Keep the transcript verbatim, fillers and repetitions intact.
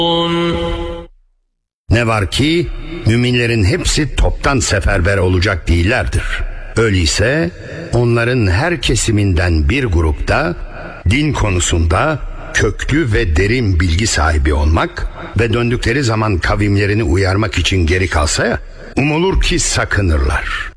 Ne var ki müminlerin hepsi toptan seferber olacak değillerdir. Öyleyse onların her kesiminden bir grupta din konusunda köklü ve derin bilgi sahibi olmak ve döndükleri zaman kavimlerini uyarmak için geri kalsa ya, umulur ki sakınırlar.